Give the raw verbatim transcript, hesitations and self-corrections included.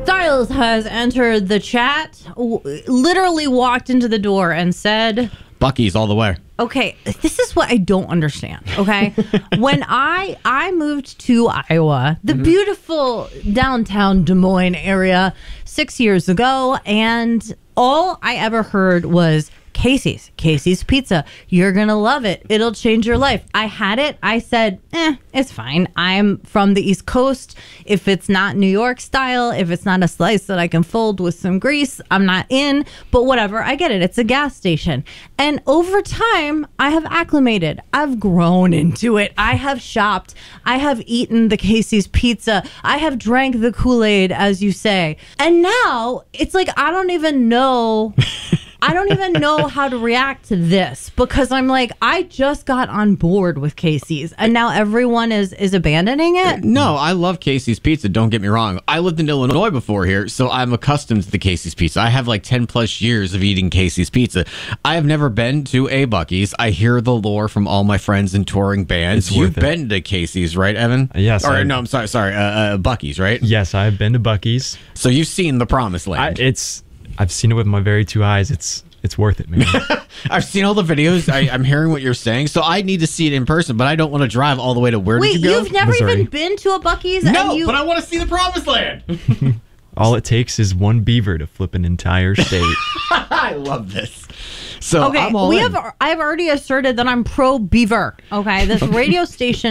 Styles has entered the chat, w- literally walked into the door and said, Buc-ee's all the way. okay, this is what I don't understand, okay? When I I moved to Iowa, the mm-hmm. beautiful downtown Des Moines area, six years ago, and all I ever heard was Casey's, Casey's Pizza. You're going to love it. It'll change your life. I had it. I said, eh, it's fine. I'm from the East Coast. If it's not New York style, if it's not a slice that I can fold with some grease, I'm not in. But whatever, I get it. It's a gas station. And over time, I have acclimated. I've grown into it. I have shopped. I have eaten the Casey's Pizza. I have drank the Kool-Aid, as you say. And now, it's like I don't even know... I don't even know how to react to this because I'm like, I just got on board with Casey's and now everyone is, is abandoning it. No, I love Casey's Pizza. Don't get me wrong. I lived in Illinois before here, so I'm accustomed to the Casey's Pizza. I have like ten plus years of eating Casey's Pizza. I have never been to a Buc-ee's. I hear the lore from all my friends in touring bands. It's You've worth been to Casey's, right, Evan? Uh, yes. Or I, no, I'm sorry, sorry, uh, uh, Buc-ee's, right? Yes, I've been to Buc-ee's. So you've seen the Promised Land. I, it's... I've seen it with my very two eyes. It's it's worth it, man. I've seen all the videos. I, I'm hearing what you're saying, so I need to see it in person. But I don't want to drive all the way to where Wait, did you go? you've never Missouri. even been to a Buc-ee's? No, and you... but I want to see the Promised Land. All it takes is one beaver to flip an entire state. I love this. So okay, I'm all we in. have. I've already asserted that I'm pro beaver. Okay, this radio station